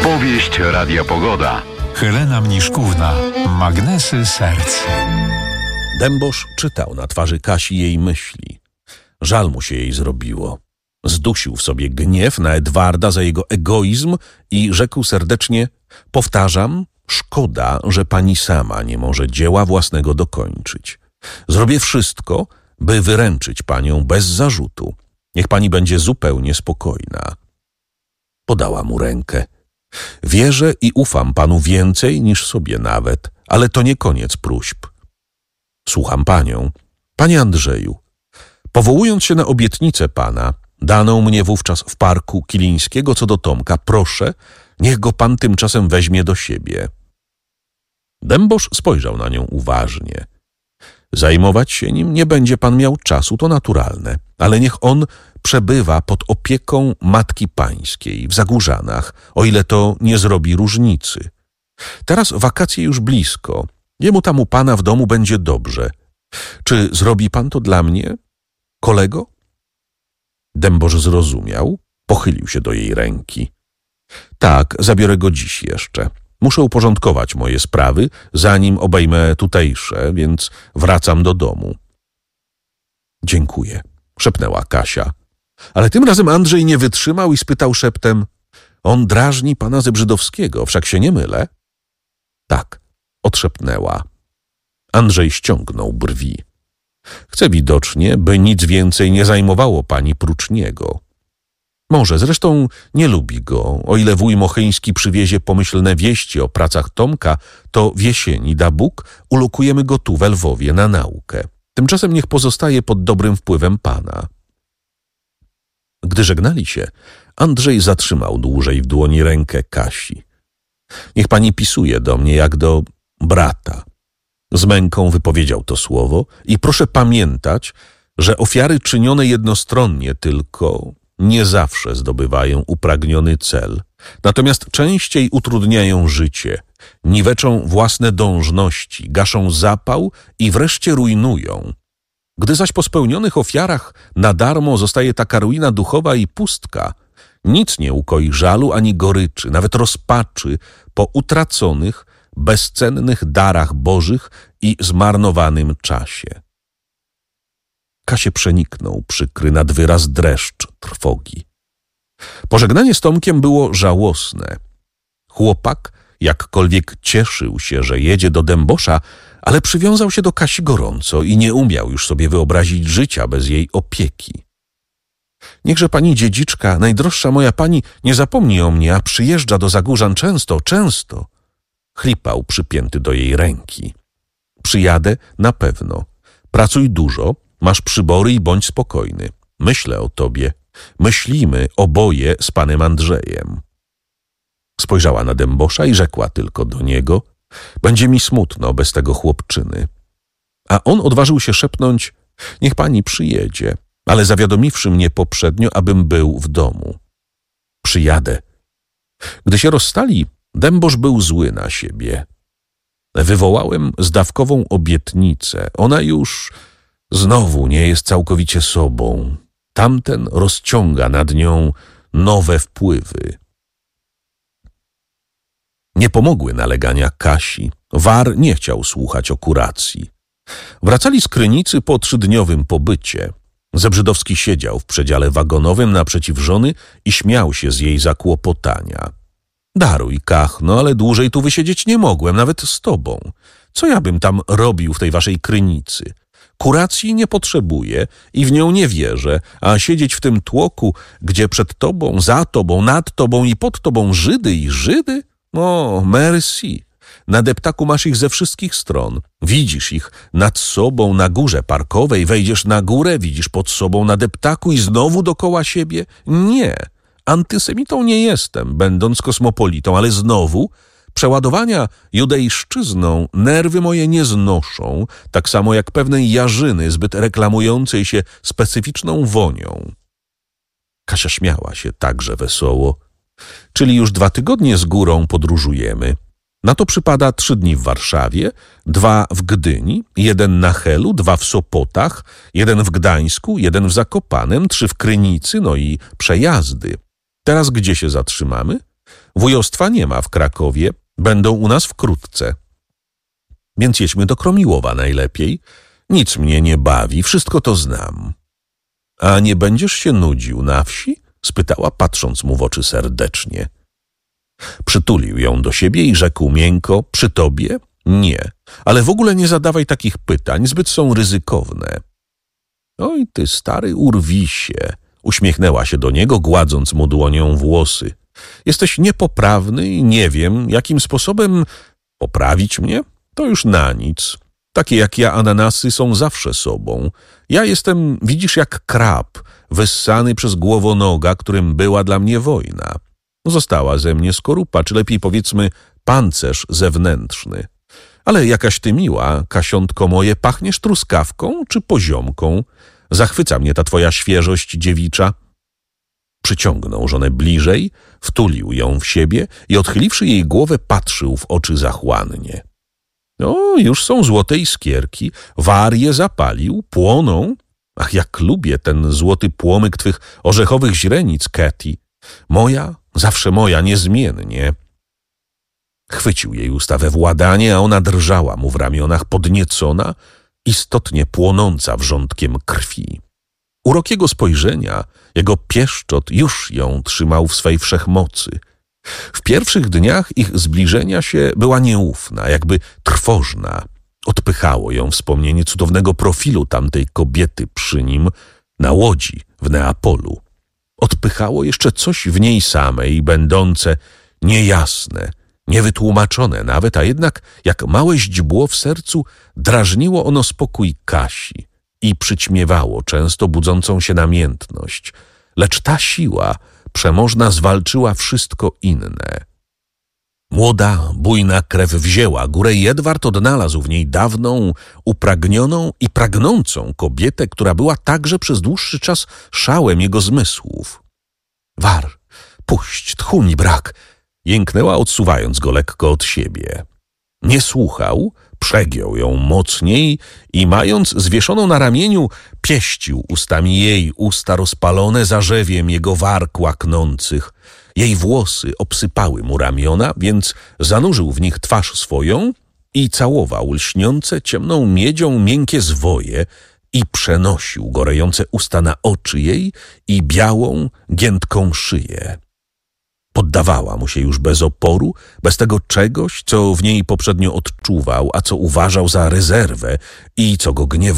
Powieść Radia Pogoda. Helena Mniszkówna. Magnesy serc. Dębosz czytał na twarzy Kasi jej myśli. Żal mu się jej zrobiło. Zdusił w sobie gniew na Edwarda za jego egoizm i rzekł serdecznie: powtarzam, szkoda, że pani sama nie może dzieła własnego dokończyć. Zrobię wszystko, by wyręczyć panią bez zarzutu. Niech pani będzie zupełnie spokojna. Podała mu rękę. Wierzę i ufam panu więcej niż sobie nawet, ale to nie koniec próśb. Słucham panią. Panie Andrzeju, powołując się na obietnicę pana, daną mnie wówczas w parku Kilińskiego co do Tomka, proszę, niech go pan tymczasem weźmie do siebie. Dębosz spojrzał na nią uważnie. Zajmować się nim nie będzie pan miał czasu, to naturalne, ale niech on przebywa pod opieką Matki Pańskiej w Zagórzanach, o ile to nie zrobi różnicy. Teraz wakacje już blisko, jemu tam u pana w domu będzie dobrze. Czy zrobi pan to dla mnie, kolego? Dębosz zrozumiał, pochylił się do jej ręki. Tak, zabiorę go dziś jeszcze. Muszę uporządkować moje sprawy, zanim obejmę tutejsze, więc wracam do domu. Dziękuję, szepnęła Kasia. Ale tym razem Andrzej nie wytrzymał i spytał szeptem: on drażni pana Zebrzydowskiego, wszak się nie mylę? Tak, odszepnęła. Andrzej ściągnął brwi. Chcę widocznie, by nic więcej nie zajmowało pani prócz niego. Może, zresztą nie lubi go. O ile wuj Mochyński przywiezie pomyślne wieści o pracach Tomka, to w jesieni, da Bóg, ulokujemy go tu, we Lwowie, na naukę. Tymczasem niech pozostaje pod dobrym wpływem pana. Gdy żegnali się, Andrzej zatrzymał dłużej w dłoni rękę Kasi. Niech pani pisuje do mnie jak do brata. Z męką wypowiedział to słowo i proszę pamiętać, że ofiary czynione jednostronnie tylko nie zawsze zdobywają upragniony cel, natomiast częściej utrudniają życie, niweczą własne dążności, gaszą zapał i wreszcie rujnują. Gdy zaś po spełnionych ofiarach na darmo zostaje taka ruina duchowa i pustka, nic nie ukoi żalu ani goryczy, nawet rozpaczy po utraconych, bezcennych darach bożych i zmarnowanym czasie. Kasię przeniknął przykry nadwyraz dreszcz trwogi. Pożegnanie z Tomkiem było żałosne. Chłopak jakkolwiek cieszył się, że jedzie do Dębosza, ale przywiązał się do Kasi gorąco i nie umiał już sobie wyobrazić życia bez jej opieki. Niechże pani dziedziczka, najdroższa moja pani, nie zapomni o mnie, a przyjeżdża do Zagórzan często, często. Chlipał przypięty do jej ręki. Przyjadę na pewno. Pracuj dużo, masz przybory i bądź spokojny. Myślę o tobie. Myślimy oboje z panem Andrzejem. Spojrzała na Dębosza i rzekła tylko do niego: będzie mi smutno bez tego chłopczyny. A on odważył się szepnąć: niech pani przyjedzie, ale zawiadomiwszy mnie poprzednio, abym był w domu. Przyjadę. Gdy się rozstali, Dębosz był zły na siebie. Wywołałem zdawkową obietnicę. Ona już znowu nie jest całkowicie sobą. Tamten rozciąga nad nią nowe wpływy. Nie pomogły nalegania Kasi. War nie chciał słuchać o kuracji. Wracali z Krynicy po 3-dniowym pobycie. Zebrzydowski siedział w przedziale wagonowym naprzeciw żony i śmiał się z jej zakłopotania. Daruj, Kachno, ale dłużej tu wysiedzieć nie mogłem, nawet z tobą. Co ja bym tam robił w tej waszej Krynicy? Kuracji nie potrzebuję i w nią nie wierzę, a siedzieć w tym tłoku, gdzie przed tobą, za tobą, nad tobą i pod tobą Żydy i Żydy? O, merci. Na deptaku masz ich ze wszystkich stron. Widzisz ich nad sobą na górze parkowej, wejdziesz na górę, widzisz pod sobą na deptaku i znowu dokoła siebie? Nie. Antysemitą nie jestem, będąc kosmopolitą, ale znowu przeładowania judejszczyzną nerwy moje nie znoszą, tak samo jak pewnej jarzyny zbyt reklamującej się specyficzną wonią. Kasia śmiała się także wesoło. Czyli już 2 tygodnie z górą podróżujemy. Na to przypada 3 dni w Warszawie, 2 w Gdyni, 1 na Helu, 2 w Sopotach, 1 w Gdańsku, 1 w Zakopanem, 3 w Krynicy, no i przejazdy. Teraz gdzie się zatrzymamy? Wujostwa nie ma w Krakowie, będą u nas wkrótce. Więc jedźmy do Kromiłowa najlepiej. Nic mnie nie bawi, wszystko to znam. A nie będziesz się nudził na wsi? Spytała, patrząc mu w oczy serdecznie. Przytulił ją do siebie i rzekł miękko, przy tobie? Nie, ale w ogóle nie zadawaj takich pytań, zbyt są ryzykowne. Oj, ty stary urwisie, uśmiechnęła się do niego, gładząc mu dłonią włosy. Jesteś niepoprawny i nie wiem, jakim sposobem poprawić mnie? To już na nic. Takie jak ja ananasy są zawsze sobą. Ja jestem, widzisz, jak krab, wyssany przez głowonoga, którym była dla mnie wojna. Została ze mnie skorupa, czy lepiej powiedzmy pancerz zewnętrzny. Ale jakaś ty miła, Kasiątko moje, pachniesz truskawką czy poziomką? Zachwyca mnie ta twoja świeżość dziewicza. Przyciągnął żonę bliżej, wtulił ją w siebie i odchyliwszy jej głowę, patrzył w oczy zachłannie. O, już są złote iskierki, war je zapalił, płoną. Ach, jak lubię ten złoty płomyk twych orzechowych źrenic, Katy. Moja, zawsze moja, niezmiennie. Chwycił jej usta we władanie, a ona drżała mu w ramionach, podniecona, istotnie płonąca wrzątkiem krwi. Urok jego spojrzenia, jego pieszczot już ją trzymał w swej wszechmocy. W pierwszych dniach ich zbliżenia się była nieufna, jakby trwożna. Odpychało ją wspomnienie cudownego profilu tamtej kobiety przy nim na łodzi w Neapolu. Odpychało jeszcze coś w niej samej, będące niejasne, niewytłumaczone nawet, a jednak jak małe źdźbło w sercu drażniło ono spokój Kasi i przyćmiewało często budzącą się namiętność. Lecz ta siła przemożna zwalczyła wszystko inne. Młoda, bujna krew wzięła górę i Edward odnalazł w niej dawną, upragnioną i pragnącą kobietę, która była także przez dłuższy czas szałem jego zmysłów. War, puść, tchu mi brak, jęknęła, odsuwając go lekko od siebie. Nie słuchał, przegiął ją mocniej i mając zwieszoną na ramieniu, pieścił ustami jej usta rozpalone zarzewiem jego warg łaknących. Jej włosy obsypały mu ramiona, więc zanurzył w nich twarz swoją i całował lśniące ciemną miedzią miękkie zwoje i przenosił gorejące usta na oczy jej i białą, giętką szyję. Poddawała mu się już bez oporu, bez tego czegoś, co w niej poprzednio odczuwał, a co uważał za rezerwę i co go gniewało.